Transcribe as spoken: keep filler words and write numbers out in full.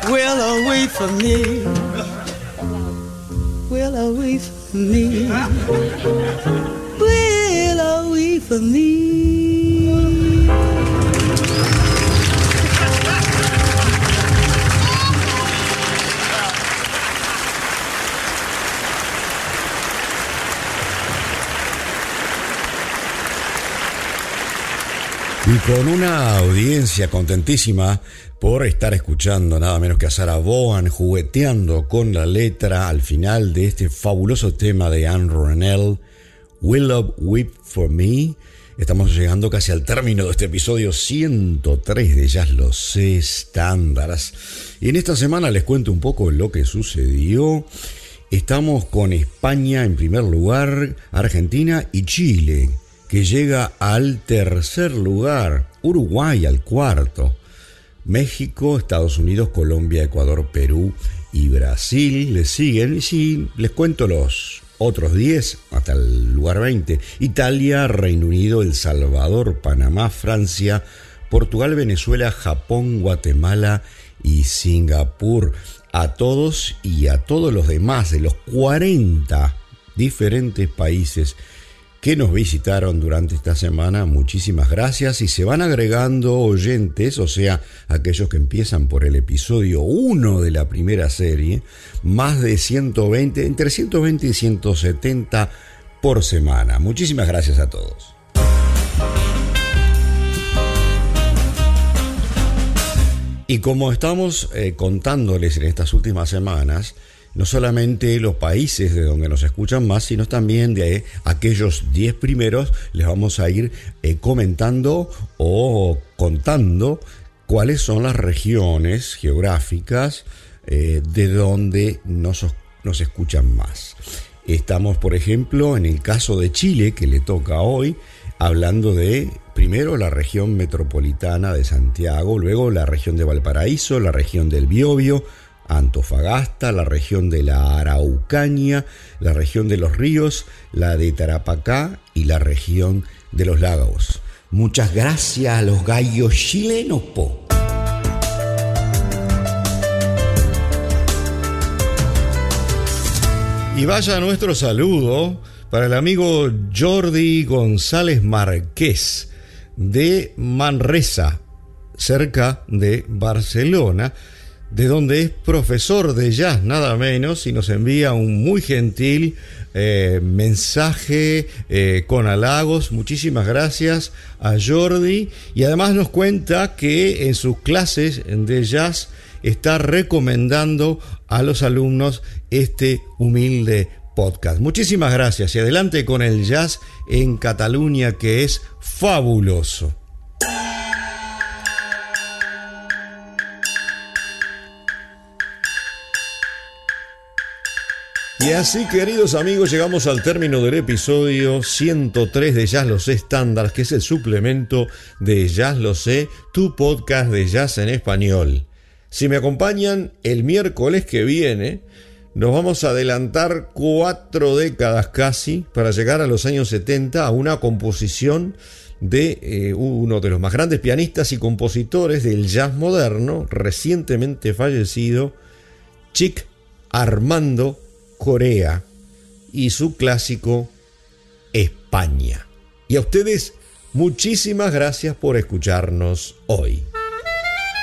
Well, away from me. Well, away from me. Well, away from me. Y con una audiencia contentísima por estar escuchando nada menos que a Sarah Vaughan jugueteando con la letra al final de este fabuloso tema de Anne Ronell, Willow Weep for Me. Estamos llegando casi al término de este episodio ciento tres de Jazz Lo Sé Estándares. Y en esta semana les cuento un poco lo que sucedió. Estamos con España en primer lugar, Argentina y Chile, que llega al tercer lugar, Uruguay al cuarto, México, Estados Unidos, Colombia, Ecuador, Perú y Brasil le siguen. Y si les cuento los otros diez hasta el lugar veinte, Italia, Reino Unido, El Salvador, Panamá, Francia, Portugal, Venezuela, Japón, Guatemala y Singapur. A todos y a todos los demás de los cuarenta diferentes países que nos visitaron durante esta semana, muchísimas gracias, y se van agregando oyentes, o sea, aquellos que empiezan por el episodio uno de la primera serie, más de ciento veinte, entre ciento veinte y ciento setenta por semana. Muchísimas gracias a todos. Y como estamos eh, contándoles en estas últimas semanas, no solamente los países de donde nos escuchan más, sino también de aquellos diez primeros, les vamos a ir eh, comentando o contando cuáles son las regiones geográficas eh, de donde nos, nos escuchan más. Estamos, por ejemplo, en el caso de Chile, que le toca hoy, hablando de, primero, la región metropolitana de Santiago, luego la región de Valparaíso, la región del Biobío, Antofagasta, la región de la Araucanía, la región de los ríos, la de Tarapacá y la región de los lagos. Muchas gracias a los gallos chilenos, po. Y vaya nuestro saludo para el amigo Jordi González Márquez de Manresa, cerca de Barcelona, de donde es profesor de jazz, nada menos, y nos envía un muy gentil eh, mensaje eh, con halagos. Muchísimas gracias a Jordi, y además nos cuenta que en sus clases de jazz está recomendando a los alumnos este humilde podcast. Muchísimas gracias y adelante con el jazz en Cataluña, que es fabuloso. Y así, queridos amigos, llegamos al término del episodio ciento tres de Jazz Lo Sé Estándares, que es el suplemento de Jazz Lo Sé, tu podcast de jazz en español. Si me acompañan el miércoles que viene, nos vamos a adelantar cuatro décadas casi para llegar a los años setenta a una composición de eh, uno de los más grandes pianistas y compositores del jazz moderno, recientemente fallecido, Chick Armando Corea, y su clásico España. Y a ustedes, muchísimas gracias por escucharnos hoy.